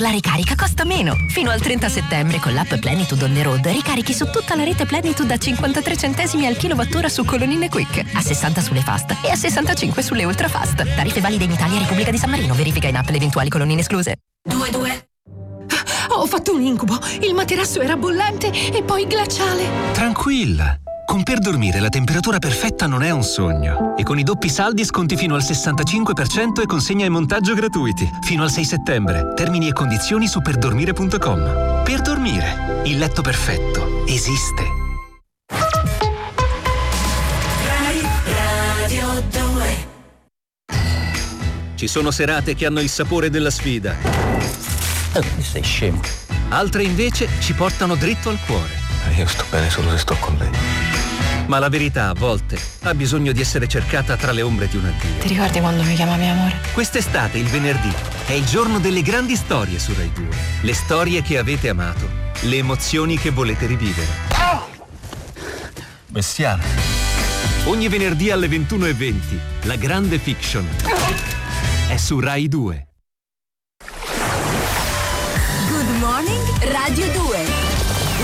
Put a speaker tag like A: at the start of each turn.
A: La ricarica costa meno. Fino al 30 settembre con l'app Plenitude on the road ricarichi su tutta la rete Plenitude a 53 centesimi al kilowattora su colonnine Quick, a 60 sulle fast e a 65 sulle ultra fast. Tariffe valide in Italia e Repubblica di San Marino. Verifica in app le eventuali colonnine escluse.
B: 2. Ho fatto un incubo. Il materasso era bollente e poi glaciale.
C: Tranquilla. Con Per Dormire la temperatura perfetta non è un sogno. E con i doppi saldi sconti fino al 65% e consegna e montaggio gratuiti. Fino al 6 settembre. Termini e condizioni su perdormire.com. Per Dormire. Il letto perfetto esiste.
D: Radio 2.
C: Ci sono serate che hanno il sapore della sfida.
E: Sei scemo.
C: Altre invece ci portano dritto al cuore.
E: Io sto bene solo se sto con lei.
C: Ma la verità, a volte, ha bisogno di essere cercata tra le ombre di un addio.
B: Ti ricordi quando mi chiamavi amore?
C: Quest'estate, il venerdì, è il giorno delle grandi storie su Rai 2. Le storie che avete amato, le emozioni che volete rivivere.
E: Bestiale.
C: Ogni venerdì alle 21:20, la grande fiction è su Rai 2.
A: Good morning, Radio 2.